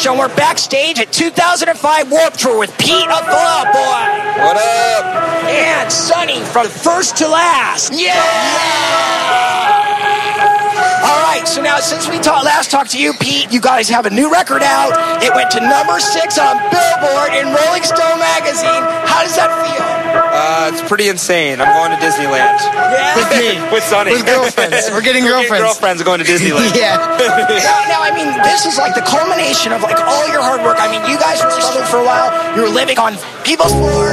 Show. We're backstage at 2005 Warped Tour with Pete of Fall Out Boy. What up? And Sonny from First to Last. Yeah! All right, so now since we last talked to you, Pete, you guys have a new record out. It went to number 6 on Billboard in Rolling Stone magazine. How does that feel? It's pretty insane. I'm going to Disneyland. Yeah? With me. With Sonny. With girlfriends. We're getting girlfriends. Girlfriends are going to Disneyland. Yeah. Now, I mean, this is like the culmination of like all your hard work. I mean, you guys were struggling for a while. You were living on people's floors.